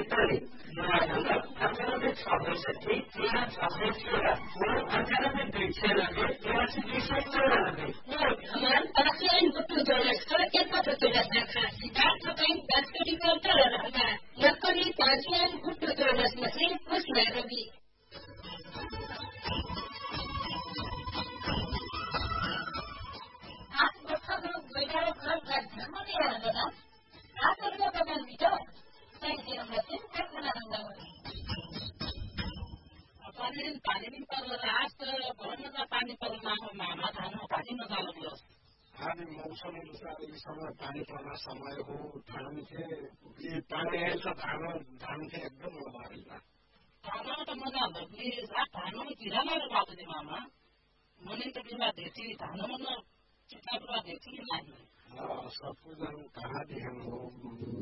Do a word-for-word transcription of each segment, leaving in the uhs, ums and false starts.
Italy, alternative publicity, clear publicity, full alternative dictionary, classification theory. Look, man, passion to the lecture, get up to the lecture. That's the thing that's getting better. Luckily, passion to the lecture, was never be. आप बच्चा लोग बेटा घर का धर्म नहीं आ रहा आप लोग का काम बिटा नहीं कि हम लोग क्या करना है पानी पानी पर रात भरने का पानी पर ना हो मामा थाना पानी न डालो बस हामी मौसम अनुसार इस समय पानी पर्ने समय हो धान के ये पानी है तो धान धान के एकदम मजा आएगा धान तो मजा आता है ये धान में कीड़ा लग जाता है मामा मैंने तो बिना देती धान में चिता पूरा देती नहीं हाँ सब कुछ हम कहाँ दी हम लोग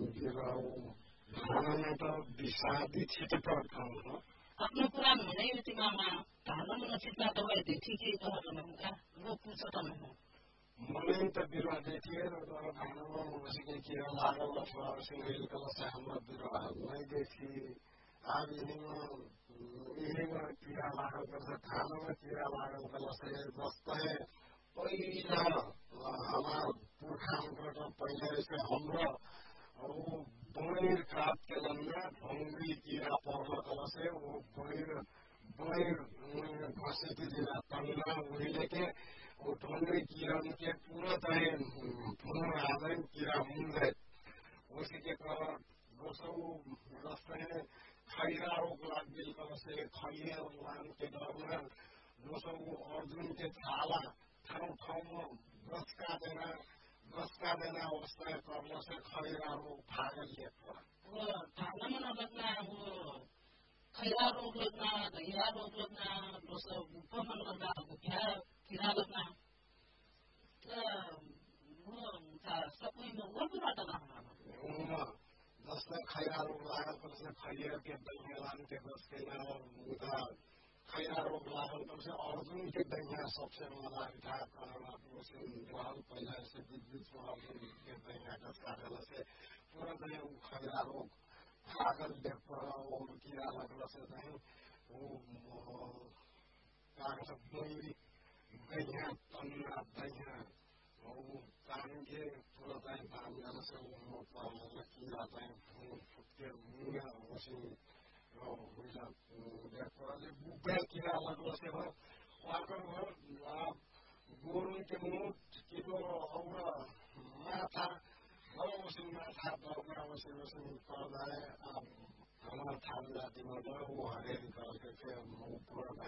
धान में तो विषादी छिटे पड़ता हूँ अपने पूरा नहीं होती मामा धान में चिता तो वही देती की तो होगा वो पूछा तो नहीं मैंने तो बिरवा देखी है तो धान में उसी के कीड़ा लागल अथवा उसी रेल कलर से हम लोग बिरवा नहीं देखी अब यही में कीड़ा लागल कर से धान में कीड़ा लागल कलर से बसता है पहिला हमारा पुरखानको त पहिला यसो हाम्रो बँइर काट केलनमा भङ्गी किरा पर्न कलसे वो बँइर बँइर घसेटी दिना तन्ना उहिले के वो ढोंगरी किरण के पूरा तय पुनः आदन किरा मुंगे उसी के कर दोसो रस्ते खैरा रोग लाग दिल कलसे खैरा लाग के डरमा दोसो अर्जुन के छाला ठाउँ ठाउँमा गछ काटेर गछ काटेर अवस्था कर्म से खैरा रोग भागल लिएको वो थाना में लगना वो खैरा रोग लगना दहिया रोग लगना दोसो उपमन लगना क्या कीड़ा लगना वो सब कोई वो भी बात ना हमारा जसले खैरा रोग लागल त्यसले खैरा के दहिया लान के गछ के ना खैरा रोग लागल तो से अर्जुन के दहिया सबसे मजा उठा करना उसे बहुत पहले से बीच बीच में अर्जुन के दहिया का साधन से पूरा दहिया खैरा रोग भागल देख पर और कीड़ा लगल से नहीं वो कागज बोरी दहिया तन्ना दहिया और कान के पूरा दहिया काम करने से वो पर कीड़ा दहिया फुट के मुँह उसे हुइला देखले बुबे कीड़ा लगल से हो वाकर घर गोरु के मुठ किलो और माथा और उसे माथा दौड़ा उसे उसे कर रहा है अब हमारा थाल जाती में वो हरे निकाल के